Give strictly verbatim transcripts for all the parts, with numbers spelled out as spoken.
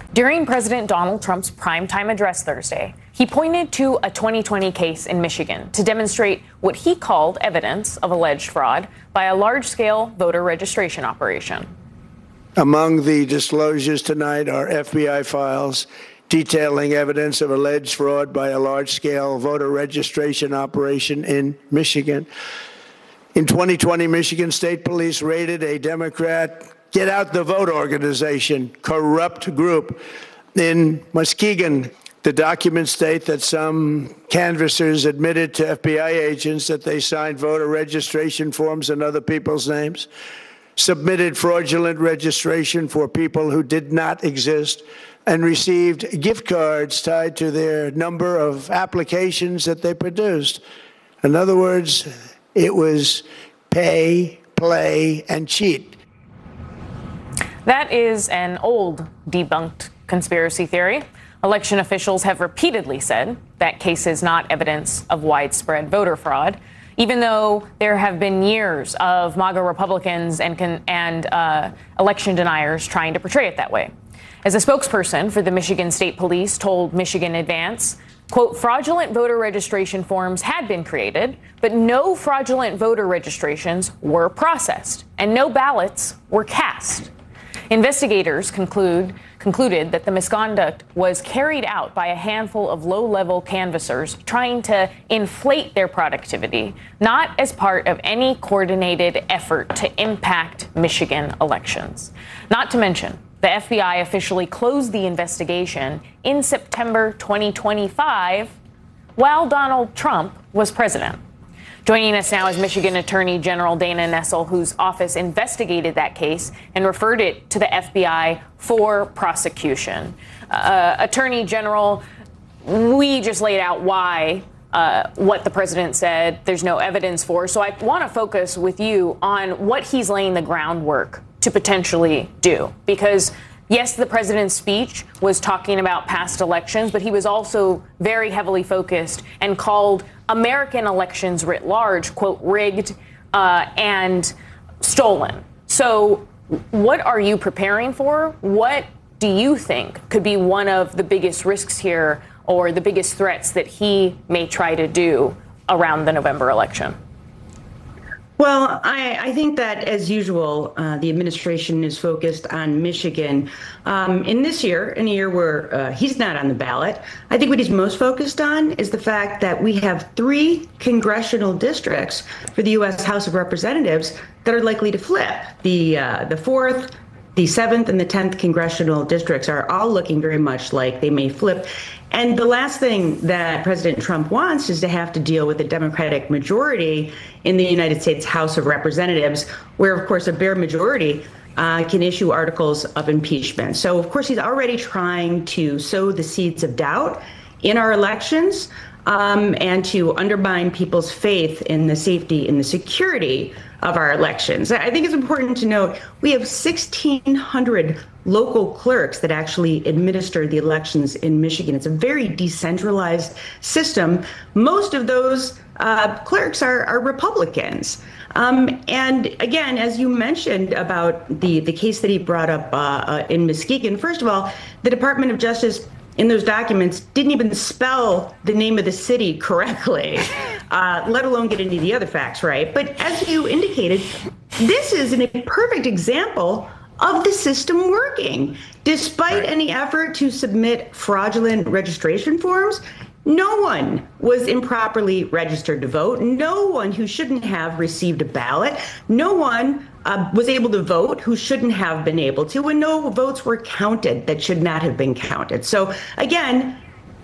During President Donald Trump's primetime address Thursday, he pointed to a twenty twenty case in Michigan to demonstrate what he called evidence of alleged fraud by a large-scale voter registration operation. Among the disclosures tonight are F B I files detailing evidence of alleged fraud by a large-scale voter registration operation in Michigan. In twenty twenty, Michigan State Police raided a Democrat Get Out the Vote organization, corrupt group in Muskegon. The documents state that some canvassers admitted to F B I agents that they signed voter registration forms in other people's names, submitted fraudulent registration for people who did not exist, and received gift cards tied to their number of applications that they produced. In other words, it was pay, play, and cheat. That is an old debunked conspiracy theory. Election officials have repeatedly said that case is not evidence of widespread voter fraud, even though there have been years of MAGA Republicans and, and uh, election deniers trying to portray it that way. As a spokesperson for the Michigan State Police told Michigan Advance, quote, fraudulent voter registration forms had been created, but no fraudulent voter registrations were processed and no ballots were cast. Investigators conclude, concluded that the misconduct was carried out by a handful of low-level canvassers trying to inflate their productivity, not as part of any coordinated effort to impact Michigan elections. Not to mention, the F B I officially closed the investigation in September twenty twenty-five while Donald Trump was president. Joining us now is Michigan Attorney General Dana Nessel, whose office investigated that case and referred it to the F B I for prosecution. Uh, Attorney General, we just laid out why, uh, what the president said there's no evidence for. So I want to focus with you on what he's laying the groundwork to potentially do. Because, yes, the president's speech was talking about past elections, but he was also very heavily focused and called American elections writ large, quote, rigged uh, and stolen. So what are you preparing for? What do you think could be one of the biggest risks here or the biggest threats that he may try to do around the November election? Well, I, I think that, as usual, uh, the administration is focused on Michigan. Um, in this year, in a year where uh, he's not on the ballot, I think what he's most focused on is the fact that we have three congressional districts for the U S House of Representatives that are likely to flip. The uh, the fourth, the seventh, and the tenth congressional districts are all looking very much like they may flip. And the last thing that President Trump wants is to have to deal with a Democratic majority in the United States House of Representatives, where, of course, a bare majority uh, can issue articles of impeachment. So, of course, he's already trying to sow the seeds of doubt in our elections um, and to undermine people's faith in the safety and the security of our elections. I think it's important to note we have sixteen hundred local clerks that actually administer the elections in Michigan. It's a very decentralized system. Most of those uh, clerks are, are Republicans. Um, and again, as you mentioned about the, the case that he brought up uh, uh, in Muskegon, first of all, the Department of Justice in those documents didn't even spell the name of the city correctly, uh, let alone get into the other facts right. But as you indicated, this is a perfect example of the system working. Despite any effort to submit fraudulent registration forms, no one was improperly registered to vote. No one who shouldn't have received a ballot. No one uh, was able to vote who shouldn't have been able to. And no votes were counted that should not have been counted. So again,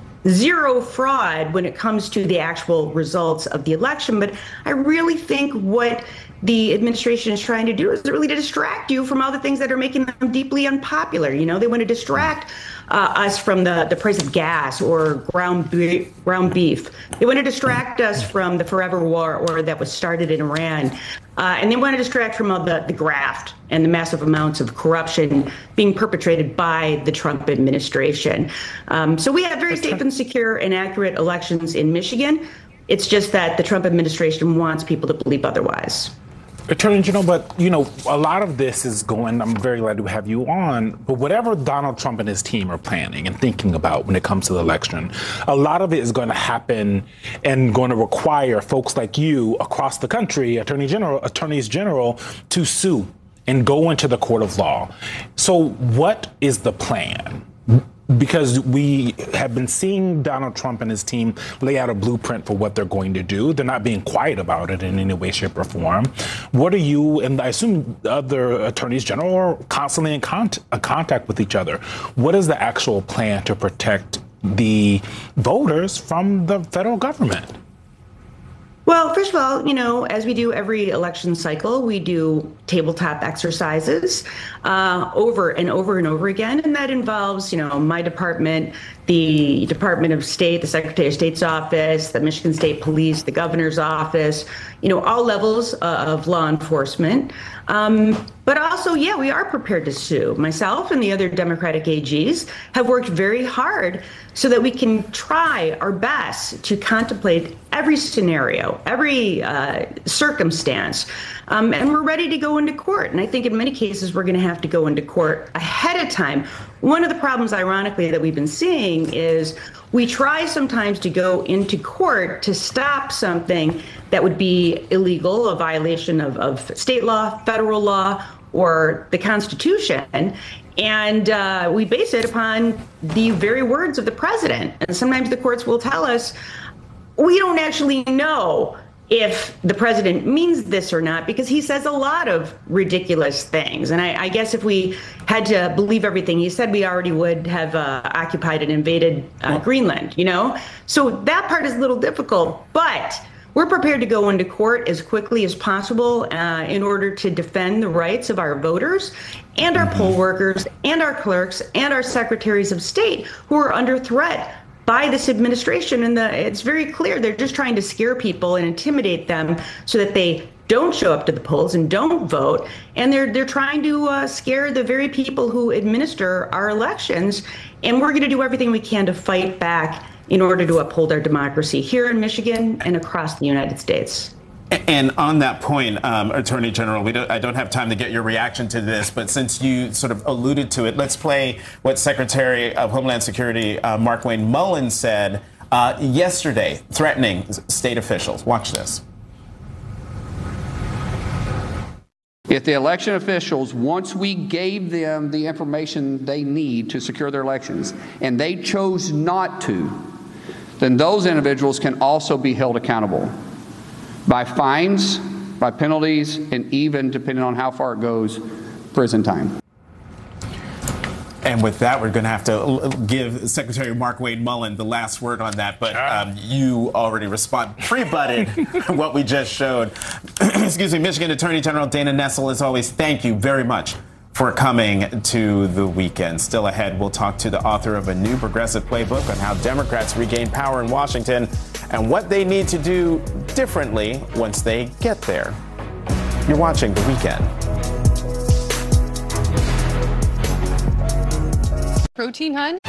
zero fraud when it comes to the actual results of the election. But I really think what the administration is trying to do is really to distract you from all the things that are making them deeply unpopular. You know, they want to distract uh, us from the, the price of gas or ground, be- ground beef. They want to distract us from the forever war or that was started in Iran. Uh, and they want to distract from all the, the graft and the massive amounts of corruption being perpetrated by the Trump administration. Um, so we have very safe and secure and accurate elections in Michigan. It's just that the Trump administration wants people to believe otherwise. Attorney General, but, you know, a lot of this is going, I'm very glad to have you on, but whatever Donald Trump and his team are planning and thinking about when it comes to the election, a lot of it is going to happen and going to require folks like you across the country, Attorney General, attorneys general, to sue and go into the court of law. So what is the plan? Because we have been seeing Donald Trump and his team lay out a blueprint for what they're going to do. They're not being quiet about it in any way, shape, or form. What are you, and I assume other attorneys general are constantly in cont- contact with each other. What is the actual plan to protect the voters from the federal government? Well, first of all, you know, as we do every election cycle, we do tabletop exercises uh, over and over and over again. And that involves, you know, my department, the Department of State, the Secretary of State's office, the Michigan State Police, the governor's office, you know, all levels uh, of law enforcement. Um, but also, yeah, we are prepared to sue. Myself and the other Democratic A Gs have worked very hard so that we can try our best to contemplate every scenario, every uh, circumstance, um, and we're ready to go into court. And I think in many cases, we're going to have to go into court ahead of time. One of the problems, ironically, that we've been seeing is we try sometimes to go into court to stop something that would be illegal, a violation of, of state law, federal law, or the Constitution. And uh, we base it upon the very words of the president. And sometimes the courts will tell us, we don't actually know if the president means this or not, because he says a lot of ridiculous things. And I, I guess if we had to believe everything he said, we already would have uh, occupied and invaded uh, Greenland, you know? So that part is a little difficult, but we're prepared to go into court as quickly as possible uh, in order to defend the rights of our voters and our poll workers and our clerks and our secretaries of state who are under threat by this administration. And the, it's very clear they're just trying to scare people and intimidate them so that they don't show up to the polls and don't vote. And they're they're trying to uh, scare the very people who administer our elections. And we're going to do everything we can to fight back in order to uphold our democracy here in Michigan and across the United States. And on that point, um, Attorney General, we don't, I don't have time to get your reaction to this, but since you sort of alluded to it, let's play what Secretary of Homeland Security uh, Markwayne Mullin said uh, yesterday, threatening state officials. Watch this. If the election officials, once we gave them the information they need to secure their elections, and they chose not to, then those individuals can also be held accountable by fines, by penalties, and even, depending on how far it goes, prison time. And with that, we're going to have to give Secretary Markwayne Mullin the last word on that. But um, you already respond pre-butted what we just showed. Excuse me, Michigan Attorney General Dana Nessel, as always, thank you very much for coming to the weekend. Still ahead, we'll talk to the author of a new progressive playbook on how Democrats regain power in Washington and what they need to do differently once they get there. You're watching The Weekend. Protein Hunt